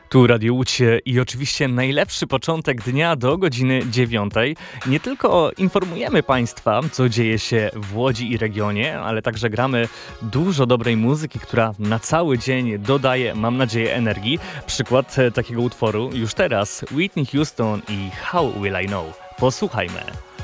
Tu Radio Łódź i oczywiście najlepszy początek dnia do godziny 9. Nie tylko informujemy Państwa, co dzieje się w Łodzi i regionie, ale także gramy dużo dobrej muzyki, która na cały dzień dodaje, mam nadzieję, energii. Przykład takiego utworu już teraz Whitney Houston i How Will I Know. Posłuchajmy.